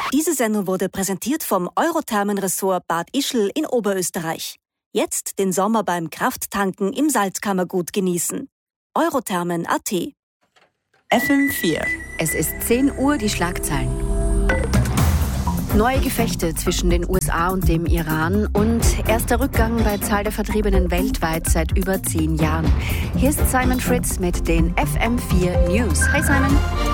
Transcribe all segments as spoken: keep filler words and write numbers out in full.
Diese Sendung wurde präsentiert vom Eurothermenressort Bad Ischl in Oberösterreich. Jetzt den Sommer beim Krafttanken im Salzkammergut genießen. Eurothermen Punkt a t. F M vier. Es ist zehn Uhr, die Schlagzeilen. Neue Gefechte zwischen den U S A und dem Iran und erster Rückgang bei Zahl der Vertriebenen weltweit seit über zehn Jahren. Hier ist Simon Fritz mit den F M vier News. Hi Simon.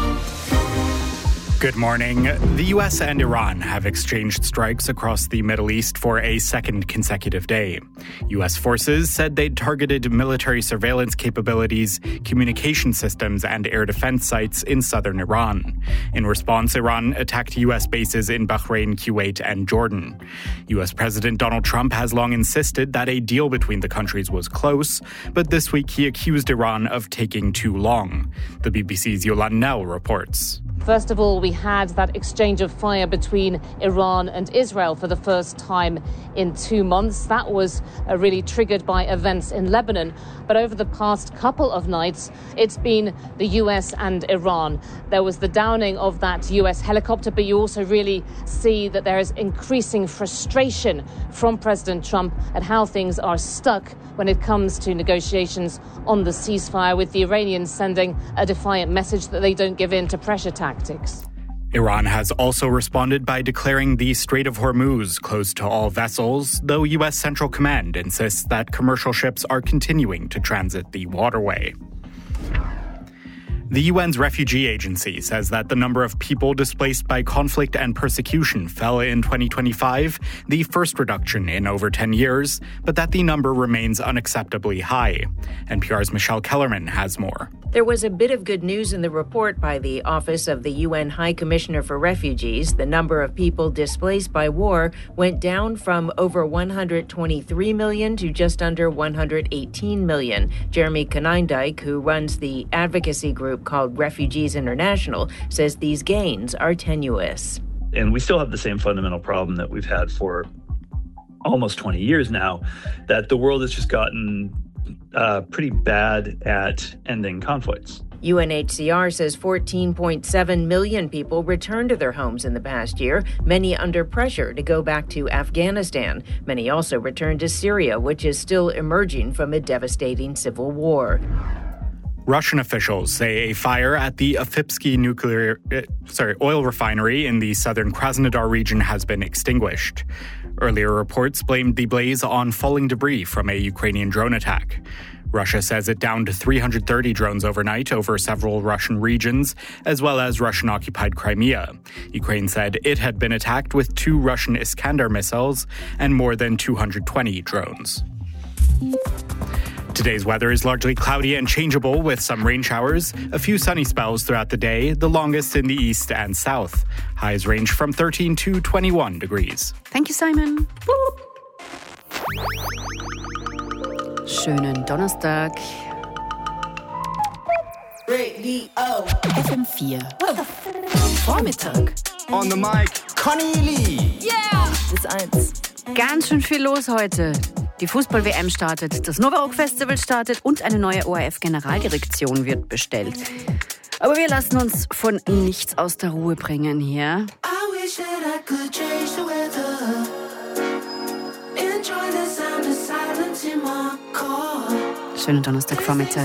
Good morning. The U S and Iran have exchanged strikes across the Middle East for a second consecutive day. U S forces said they'd targeted military surveillance capabilities, communication systems, and air defense sites in southern Iran. In response, Iran attacked U S bases in Bahrain, Kuwait, and Jordan. U S President Donald Trump has long insisted that a deal between the countries was close, but this week he accused Iran of taking too long. The B B C's Yolande Nell reports. First of all, we had that exchange of fire between Iran and Israel for the first time in two months. That was uh, really triggered by events in Lebanon. But over the past couple of nights, it's been the U S and Iran. There was the downing of that U S helicopter, but you also really see that there is increasing frustration from President Trump at how things are stuck when it comes to negotiations on the ceasefire, with the Iranians sending a defiant message that they don't give in to pressure tactics. Iran has also responded by declaring the Strait of Hormuz closed to all vessels, though U S Central Command insists that commercial ships are continuing to transit the waterway. The U N's Refugee Agency says that the number of people displaced by conflict and persecution fell in twenty twenty-five, the first reduction in over ten years, but that the number remains unacceptably high. N P R's Michelle Kellerman has more. There was a bit of good news in the report by the Office of the U N High Commissioner for Refugees. The number of people displaced by war went down from over one hundred twenty-three million to just under one hundred eighteen million. Jeremy Konyndyk, who runs the advocacy group called Refugees International, says these gains are tenuous. And we still have the same fundamental problem that we've had for almost twenty years now, that the world has just gotten uh, pretty bad at ending conflicts. U N H C R says fourteen point seven million people returned to their homes in the past year, many under pressure to go back to Afghanistan. Many also returned to Syria, which is still emerging from a devastating civil war. Russian officials say a fire at the Afipsky nuclear, uh, sorry, oil refinery in the southern Krasnodar region has been extinguished. Earlier reports blamed the blaze on falling debris from a Ukrainian drone attack. Russia says it downed three hundred thirty drones overnight over several Russian regions, as well as Russian-occupied Crimea. Ukraine said it had been attacked with two Russian Iskander missiles and more than two hundred twenty drones. Today's weather is largely cloudy and changeable with some rain showers, a few sunny spells throughout the day, the longest in the east and south. Highs range from thirteen to twenty-one degrees. Thank you, Simon. Schönen Donnerstag. Radio. F M vier. Vormittag. On the mic, Conny Lee. Yeah! Das eins. Ganz schön viel los heute. Die Fußball-W M startet, das Nova Rock Festival startet und eine neue O R F-Generaldirektion wird bestellt. Aber wir lassen uns von nichts aus der Ruhe bringen hier. Schönen Donnerstagvormittag.